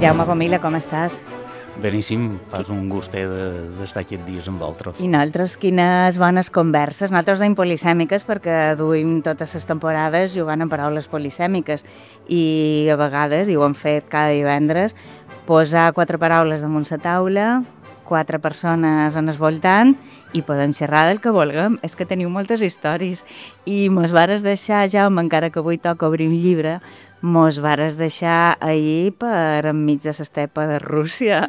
Jaume Comila, com estàs? Beníssim, fas un gustet d'estar aquests dies amb vosaltres. I nosaltres, quines bones converses. Nosaltres deim polisèmiques perquè duim totes les temporades jugant amb paraules polisèmiques i a vegades, i ho hem fet cada divendres, posar 4 paraules damunt la taula, 4 persones en el voltant i podem xerrar del que vulguem. És que teniu moltes històries i mos vares deixar, Jaume, encara que avui toca obrir un llibre, mos vares deixar ahir per enmig de l'estepa de Rússia,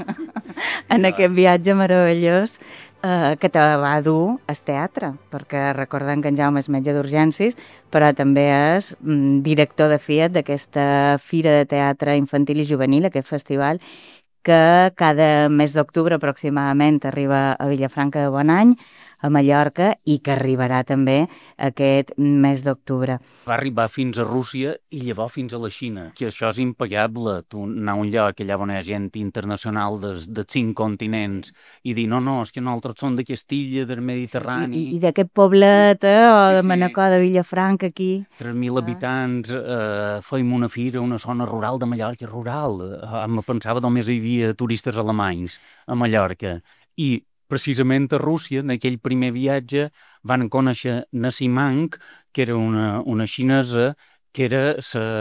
en aquest viatge meravellós que te va dur al teatre, perquè recordem que en Jaume és metge d'urgències, però també és director de FIAT, d'aquesta Fira de Teatre Infantil i Juvenil, aquest festival, que cada mes d'octubre aproximadament arriba a Vilafranca de Bonany, a Mallorca, i que arribarà també aquest mes d'octubre. Va arribar fins a Rússia i llavors fins a la Xina, que això és impagable. Tu anar a un lloc allà on hi ha gent internacional de 5 continents i dir, no, és que nosaltres som d'aquesta illa del Mediterrani. I d'aquest poblet, o de Manacor, de Vilafranca, aquí. 3.000 habitants, feim una fira, una zona rural de Mallorca, rural. Em pensava només hi havia turistes alemanys a Mallorca. I precisament a Rússia, en aquell primer viatge, van conèixer Nasimank, que era una xinesa, que era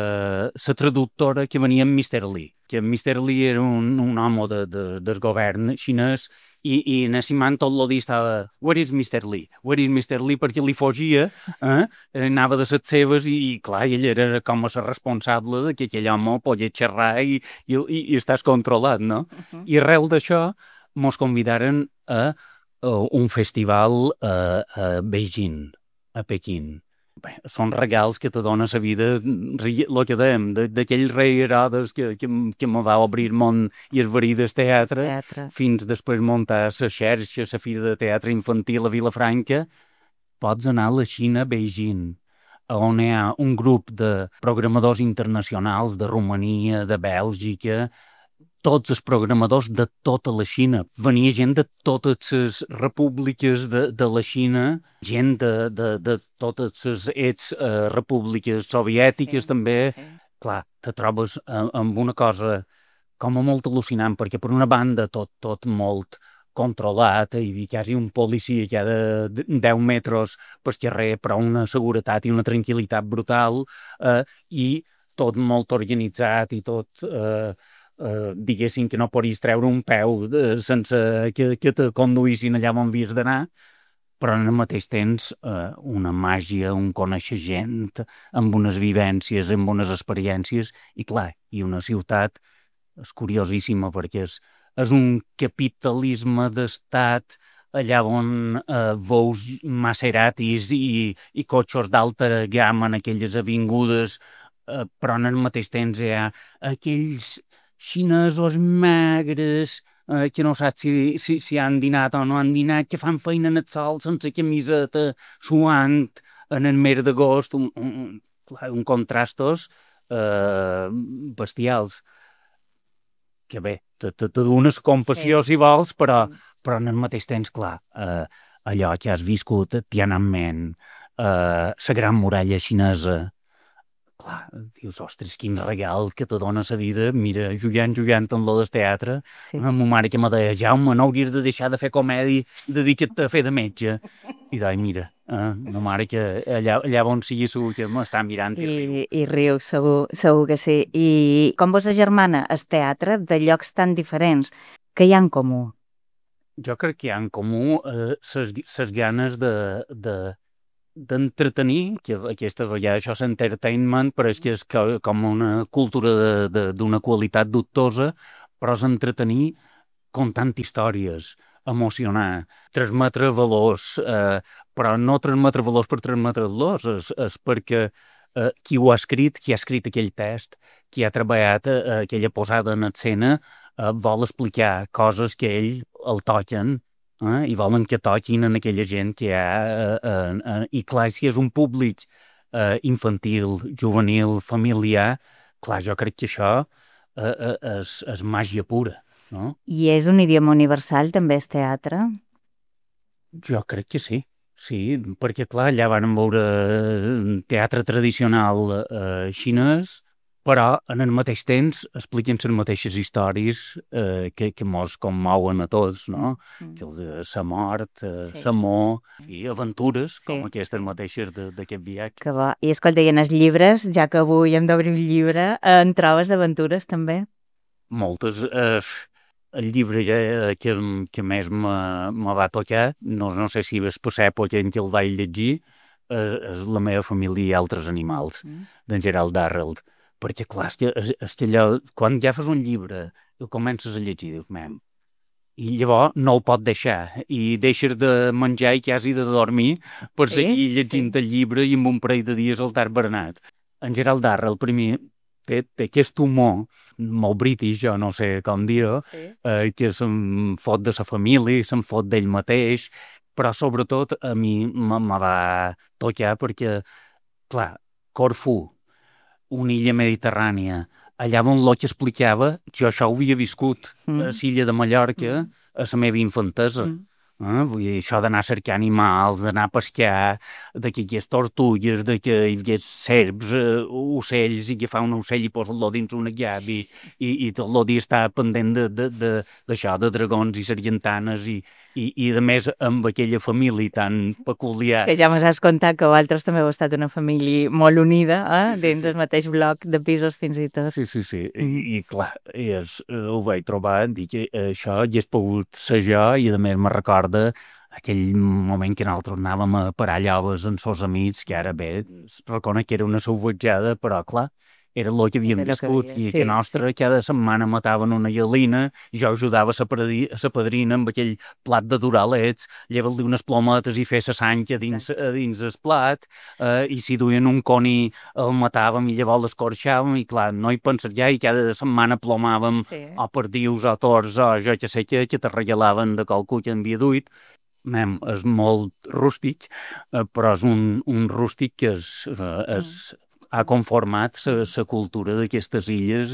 la traductora que venia amb Mr. Lee. Que Mr. Lee era un home del govern xinès i Nasimank tot el dia estava "Where is Mr. Lee? Where is Mr. Lee?" perquè li fugia, anava de les seves i clar, ell era com a la responsable de que aquell home podia xerrar i estàs controlat, no? I arrel d'això mos convidaren a un festival a Beijing, a Pequín. Bé, són regals que te dona la vida, el que dèiem, d'aquell rei Herodes que me va obrir món i es verí del teatre, fins després muntar la xarxa, la fira de teatre infantil a Vilafranca. Pots anar a la Xina, a Beijing, on hi ha un grup de programadors internacionals de Romania, de Bèlgica, tots els programadors de tota la Xina. Venia gent de totes les repúbliques de la Xina, gent de totes les repúbliques soviètiques també. Sí. Clar, te trobes amb una cosa com a molt al·lucinant, perquè per una banda tot molt controlat, hi havia quasi un policia cada 10 metres per carrer, però una seguretat i una tranquil·litat brutal, i tot molt organitzat i tot... diguéssim que no podries treure un peu sense que te conduïssin allà on havies d'anar, però al mateix temps una màgia, un conèixer gent, amb unes vivències, amb unes experiències, i clar, i una ciutat és curiosíssima perquè és un capitalisme d'estat allà on veus Maseratis i cotxes d'alta gamma en aquelles avingudes, però al mateix temps hi ha aquells xinesos magres, que no saps si han dinat o no han dinat, que fan feina en el sol sense camiseta, suant en el mes d'agost, un contrastos bestials. Que bé, te dones compassió si vols, però en el mateix temps, clar, allò que has viscut, Tiananmen, la Gran Muralla Xinesa, clar, dius, ostres, quin regal que te dona la vida, mira, jugant amb lo del teatre, ma mare que me deia, Jaume, no hauries de deixar de fer comèdia, dedica't a fer de metge, i doncs, mira, ma mare que allà on sigui segur que m'està mirant i riu, segur que sí. I com vos germana el teatre de llocs tan diferents, què hi ha en comú? Jo crec que hi ha en comú les ganes d'entretenir, que aquesta vegada això és entertainment, però és que és com una cultura d'una qualitat dubtosa, però és entretenir contant històries, emocionar, transmetre valors, però no transmetre valors per transmetre valors, és perquè qui ho ha escrit, qui ha escrit aquell text, qui ha treballat aquella posada en escena, vol explicar coses que ell el toquen, i volen que toquin en aquella gent que hi ha, i clar, si és un públic infantil, juvenil, familiar, clar, jo crec que això és màgia pura, no? I és un idioma universal, també, el teatre? Jo crec que sí, perquè clar, allà van veure teatre tradicional xinès, però en el mateix temps expliquen les mateixes històries que mos commouen a tots, no? Que la mort, l'amor i aventures, com aquestes mateixes d'aquest viatge. Que bo. I escolta, i en els llibres, ja que avui hem d'obrir un llibre, en trobes d'aventures també? Moltes. El llibre que més me va tocar, no sé si és per l'època en què el vaig llegir, és La meva família i altres animals, d'en Gerald Darrell. Perquè, clar, és que allò, quan ja fas un llibre i el comences a llegir, dius, i llavors no el pot deixar, i deixes de menjar i quasi de dormir per seguir llegint el llibre i en un parell de dies el t'has berenat. En Gerald Darrell, primer, té aquest humor molt british, jo no sé com dir-ho, que se'n fot de sa família, se'n fot d'ell mateix, però sobretot a mi me va tocar perquè, clar, Corfú, una illa mediterrània, allà on l'Oix explicava, jo això ho havia viscut a l'illa de Mallorca a la meva infantesa. Vull dir, això d'anar a cercar animals, d'anar a pescar, de que hi hagués tortugues, de que hi hagués serps, ocells, i agafar un ocell i posar-lo dins una llave i tot el dia estar pendent d'això, de dragons i sargantanes i de més amb aquella família tan peculiar. Que ja m'has contat que vosaltres també heu estat una família molt unida, dins del mateix bloc de pisos fins i tot. Sí. I clar, ho vaig trobar, dic que això hi hagués pogut ser jo i a més me recorda aquell moment que nosaltres anàvem a parar lloves amb els amics, que ara bé, reconec que era una salvatjada, però clar, era el que havíem viscut, i que nostra cada setmana mataven una gallina, i jo ajudava a padrina amb aquell plat de duralets, llevar-li unes plometes i fer la sang a dins el plat, i si duien un coni el matàvem i llavors l'escorxàvem, i clar, no hi pensar ja, i cada setmana plomàvem o perdius o tors o jo que sé que te regalaven de qualcú que havia duit. És molt rústic, però és un rústic que ha conformat la cultura d'aquestes illes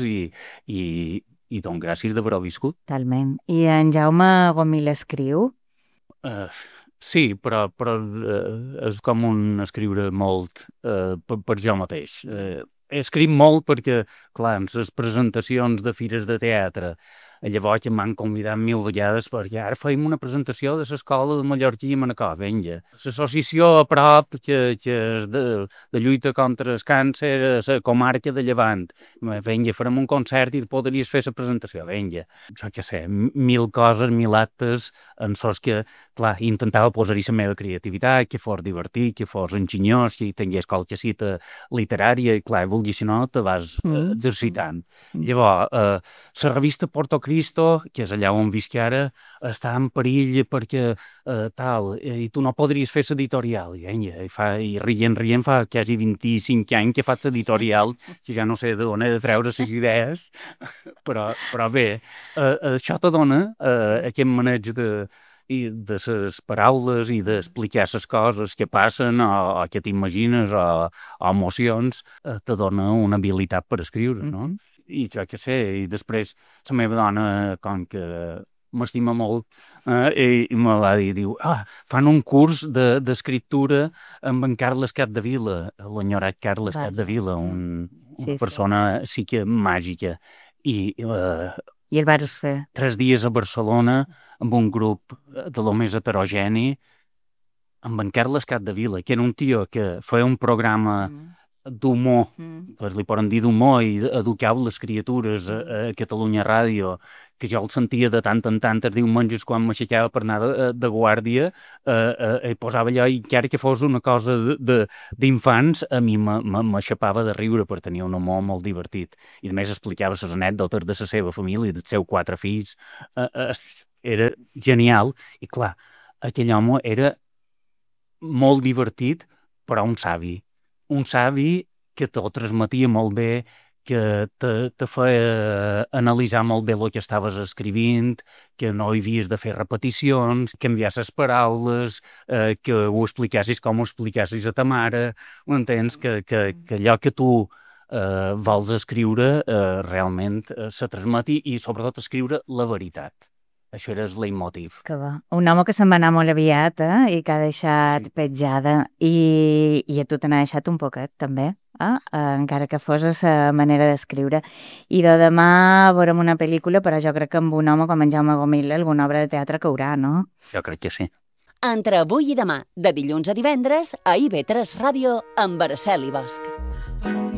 i doncs gràcies d'haver-ho viscut. Totalment. I en Jaume Gomil escriu? Sí, però és com un escriure molt per jo mateix. Escric molt perquè, clar, en les presentacions de fires de teatre, llavors que m'han convidat 1000 vegades perquè ara feim una presentació de l'escola de Mallorquí i Manacor, vinga. L'associació a prop que és de lluita contra el càncer a la comarca de Llevant, vinga, farem un concert i podries fer la presentació, vinga. Jo què sé, 1000 coses, 1000 actes en sos que, clar, intentava posar-hi la meva creativitat, que fos divertit, que fos enginyós, que tingués qualque cita literària, i clar, vulguis si no, te vas exercitant. Llavors, la revista Porto Cristo, que és allà on visc ara, està en perill perquè i tu no podries fer l'editorial. I rient fa quasi 25 anys que faig l'editorial, que ja no sé d'on he de treure les idees, però bé, això te dona aquest maneig de les paraules i d'explicar les coses que passen o que t'imagines o emocions, te dona una habilitat per escriure, no? I jo què sé, i després la meva dona, com que m'estima molt, i me va dir, fan un curs d'escriptura amb en Carles Capdevila, l'enyorat Carles Capdevila, una persona sí que màgica. I el vas fer? 3 dies a Barcelona amb un grup de lo més heterogeni, amb en Carles Capdevila, que era un tio que feia un programa d'humor, li poden dir d'humor, i educava les criatures a Catalunya Ràdio, que jo el sentia de tant en tant els diumenges quan m'aixecava per anar de guàrdia, i posava allò, i encara que fos una cosa d'infants, a mi m'aixapava de riure per tenir un humor molt divertit. I a més explicava les anècdotes de la seva família, dels seus 4 fills. Era genial, i clar, aquell home era molt divertit, però un savi que t'ho transmetia molt bé, que te feia analitzar molt bé el que estaves escrivint, que no hi havies de fer repeticions, canviar les paraules, que ho explicassis com ho explicassis a ta mare, m'entens? Que allò que tu vols escriure realment se transmeti, i sobretot escriure la veritat. Això era el leitmotiv. Que va. Un home que se'n va anar molt aviat, i que ha deixat petjada. I a tu te n'ha deixat un poquet, també, encara que fos la manera d'escriure. I de demà veurem una pel·lícula, però jo crec que amb un home com en Jaume Gomila alguna obra de teatre caurà, no? Jo crec que sí. Entre avui i demà, de dilluns a divendres, a IB3 Ràdio, amb Araceli Bosch.